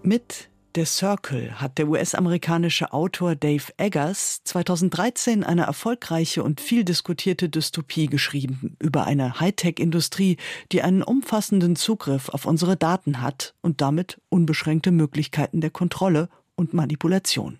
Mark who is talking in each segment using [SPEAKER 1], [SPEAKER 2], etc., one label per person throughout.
[SPEAKER 1] Mit Der Circle hat der US-amerikanische Autor Dave Eggers 2013 eine erfolgreiche und viel diskutierte Dystopie geschrieben über eine Hightech-Industrie, die einen umfassenden Zugriff auf unsere Daten hat und damit unbeschränkte Möglichkeiten der Kontrolle und Manipulation.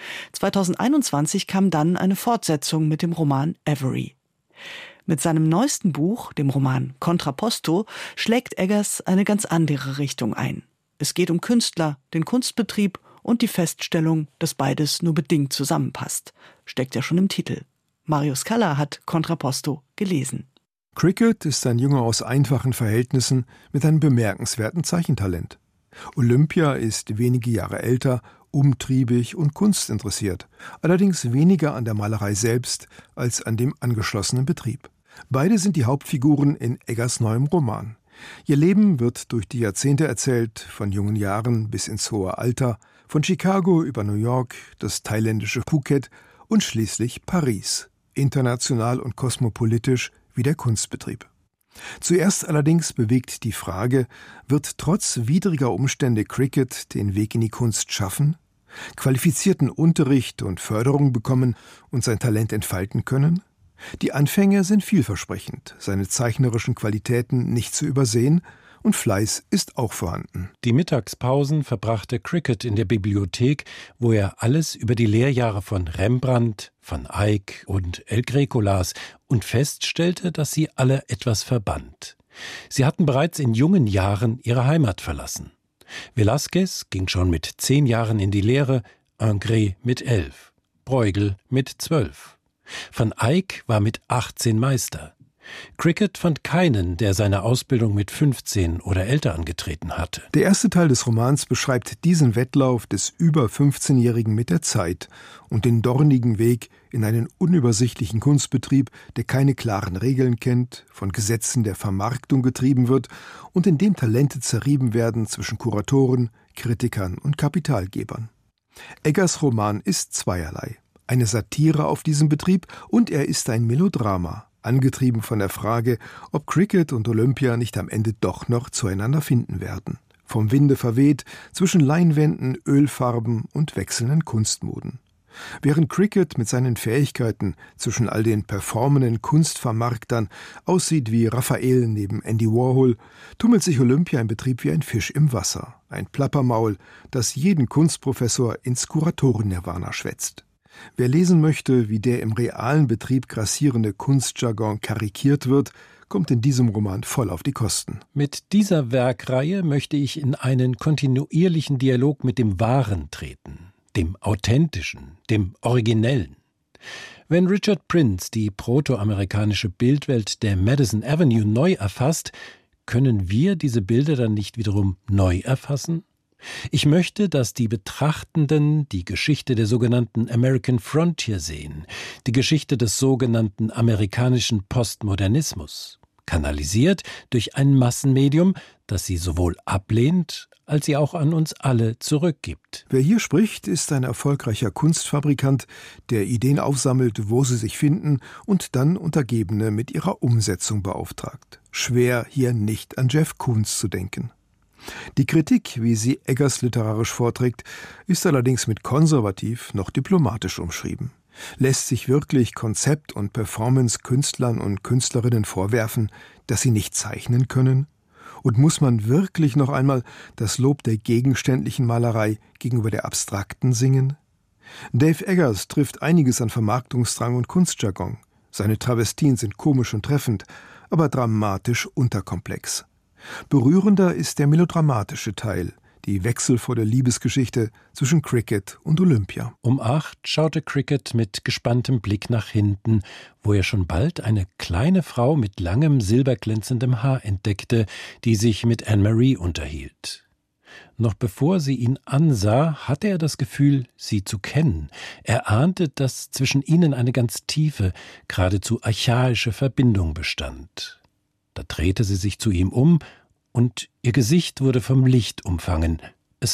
[SPEAKER 1] 2021 kam dann eine Fortsetzung mit dem Roman Avery. Mit seinem neuesten Buch, dem Roman Contrapposto, schlägt Eggers eine ganz andere Richtung ein. Es geht um Künstler, den Kunstbetrieb und die Feststellung, dass beides nur bedingt zusammenpasst. Steckt ja schon im Titel. Marius Kaller hat Contrapposto gelesen.
[SPEAKER 2] Cricket ist ein Junge aus einfachen Verhältnissen mit einem bemerkenswerten Zeichentalent. Olympia ist wenige Jahre älter, umtriebig und kunstinteressiert, allerdings weniger an der Malerei selbst als an dem angeschlossenen Betrieb. Beide sind die Hauptfiguren in Eggers neuem Roman. Ihr Leben wird durch die Jahrzehnte erzählt, von jungen Jahren bis ins hohe Alter, von Chicago über New York, das thailändische Phuket und schließlich Paris, international und kosmopolitisch wie der Kunstbetrieb. Zuerst allerdings bewegt die Frage, wird trotz widriger Umstände Cricket den Weg in die Kunst schaffen, qualifizierten Unterricht und Förderung bekommen und sein Talent entfalten können? Die Anfänge sind vielversprechend, seine zeichnerischen Qualitäten nicht zu übersehen und Fleiß ist auch vorhanden.
[SPEAKER 3] Die Mittagspausen verbrachte Cricket in der Bibliothek, wo er alles über die Lehrjahre von Rembrandt, Van Eyck und El Greco las und feststellte, dass sie alle etwas verband. Sie hatten bereits in jungen Jahren ihre Heimat verlassen. Velázquez ging schon mit 10 Jahren in die Lehre, Ingres mit 11, Bruegel mit 12. Van Eyck war mit 18 Meister. Cricket fand keinen, der seine Ausbildung mit 15 oder älter angetreten hatte.
[SPEAKER 2] Der erste Teil des Romans beschreibt diesen Wettlauf des über 15-Jährigen mit der Zeit und den dornigen Weg in einen unübersichtlichen Kunstbetrieb, der keine klaren Regeln kennt, von Gesetzen der Vermarktung getrieben wird und in dem Talente zerrieben werden zwischen Kuratoren, Kritikern und Kapitalgebern. Eggers Roman ist zweierlei. Eine Satire auf diesen Betrieb und er ist ein Melodrama, angetrieben von der Frage, ob Cricket und Olympia nicht am Ende doch noch zueinander finden werden. Vom Winde verweht, zwischen Leinwänden, Ölfarben und wechselnden Kunstmoden. Während Cricket mit seinen Fähigkeiten zwischen all den performenden Kunstvermarktern aussieht wie Raphael neben Andy Warhol, tummelt sich Olympia im Betrieb wie ein Fisch im Wasser. Ein Plappermaul, das jeden Kunstprofessor ins Kuratoren-Nirvana schwätzt. Wer lesen möchte, wie der im realen Betrieb grassierende Kunstjargon karikiert wird, kommt in diesem Roman voll auf die Kosten.
[SPEAKER 3] Mit dieser Werkreihe möchte ich in einen kontinuierlichen Dialog mit dem Wahren treten, dem Authentischen, dem Originellen. Wenn Richard Prince die protoamerikanische Bildwelt der Madison Avenue neu erfasst, können wir diese Bilder dann nicht wiederum neu erfassen? Ich möchte, dass die Betrachtenden die Geschichte der sogenannten American Frontier sehen, die Geschichte des sogenannten amerikanischen Postmodernismus, kanalisiert durch ein Massenmedium, das sie sowohl ablehnt, als sie auch an uns alle zurückgibt.
[SPEAKER 2] Wer hier spricht, ist ein erfolgreicher Kunstfabrikant, der Ideen aufsammelt, wo sie sich finden und dann Untergebene mit ihrer Umsetzung beauftragt. Schwer, hier nicht an Jeff Koons zu denken. Die Kritik, wie sie Eggers literarisch vorträgt, ist allerdings mit konservativ noch diplomatisch umschrieben. Lässt sich wirklich Konzept- und Performance-Künstlern und Künstlerinnen vorwerfen, dass sie nicht zeichnen können? Und muss man wirklich noch einmal das Lob der gegenständlichen Malerei gegenüber der abstrakten singen? Dave Eggers trifft einiges an Vermarktungsdrang und Kunstjargon. Seine Travestien sind komisch und treffend, aber dramatisch unterkomplex. Berührender ist der melodramatische Teil, die wechselvolle Liebesgeschichte zwischen Cricket und Olympia.
[SPEAKER 3] Um 8 schaute Cricket mit gespanntem Blick nach hinten, wo er schon bald eine kleine Frau mit langem, silberglänzendem Haar entdeckte, die sich mit Anne-Marie unterhielt. Noch bevor sie ihn ansah, hatte er das Gefühl, sie zu kennen. Er ahnte, dass zwischen ihnen eine ganz tiefe, geradezu archaische Verbindung bestand. Da drehte sie sich zu ihm um, und ihr Gesicht wurde vom Licht umfangen. Es war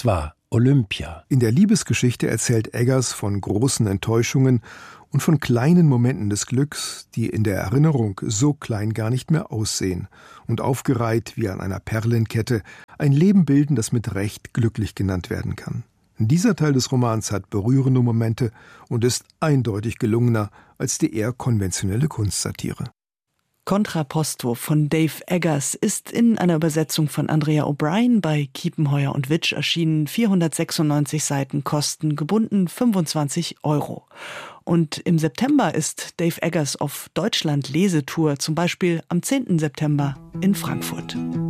[SPEAKER 3] Olympia.
[SPEAKER 2] In der Liebesgeschichte erzählt Eggers von großen Enttäuschungen und von kleinen Momenten des Glücks, die in der Erinnerung so klein gar nicht mehr aussehen und aufgereiht wie an einer Perlenkette ein Leben bilden, das mit Recht glücklich genannt werden kann. Dieser Teil des Romans hat berührende Momente und ist eindeutig gelungener als die eher konventionelle Kunstsatire.
[SPEAKER 1] Contrapposto von Dave Eggers ist in einer Übersetzung von Andrea O'Brien bei Kiepenheuer & Witsch erschienen, 496 Seiten, kosten gebunden 25 €. Und im September ist Dave Eggers auf Deutschland-Lesetour, zum Beispiel am 10. September in Frankfurt.